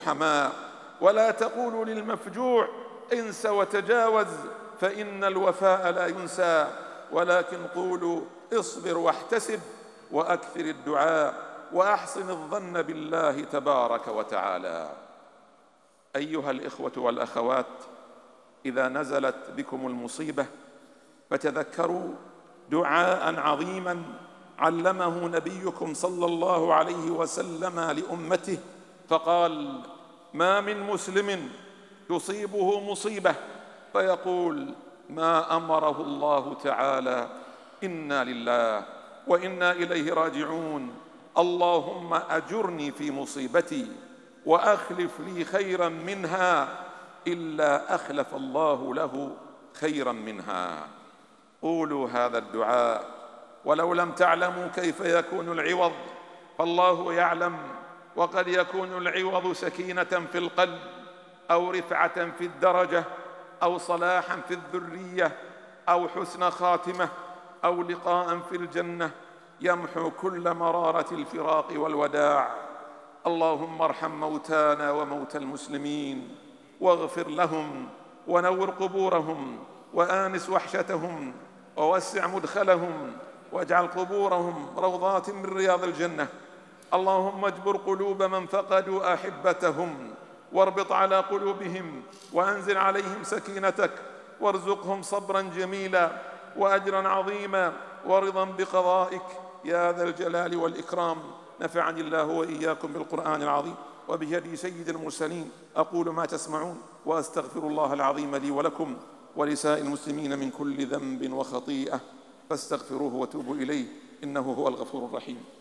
حماء. ولا تقولوا للمفجوع انس وتجاوز فإن الوفاء لا ينسى، ولكن قولوا اصبر واحتسب وأكثر الدعاء وأحسن الظن بالله تبارك وتعالى. أيها الإخوة والأخوات، إذا نزلت بكم المصيبة فتذكروا دعاء عظيما علمه نبيكم صلى الله عليه وسلم لأمته، فقال: ما من مسلم تصيبه مصيبة فيقول ما أمره الله تعالى: إنا لله وإنا إليه راجعون، اللهم أجرني في مصيبتي وأخلف لي خيرا منها، إلا أخلف الله له خيرا منها. قولوا هذا الدعاء، ولو لم تعلموا كيف يكون العوض فالله يعلم، وقد يكون العوض سكينة في القلب، أو رفعة في الدرجة، أو صلاحا في الذرية، أو حسن خاتمة، أو لقاء في الجنة يمحو كل مرارة الفراق والوداع. اللهم ارحم موتانا وموتى المسلمين، واغفر لهم، ونور قبورهم، وآنس وحشتهم، ووسع مدخلهم، واجعل قبورهم روضات من رياض الجنة. اللهم اجبر قلوب من فقدوا أحبتهم، واربط على قلوبهم، وأنزل عليهم سكينتك، وارزقهم صبرا جميلا وأجرا عظيما ورضا بقضائك يا ذا الجلال والإكرام. نفعني الله وإياكم بالقرآن العظيم وبهدي سيد المرسلين. أقول ما تسمعون وأستغفر الله العظيم لي ولكم ولسائر المسلمين من كل ذنب وخطيئة، فاستغفروه وتوبوا إليه إنه هو الغفور الرحيم.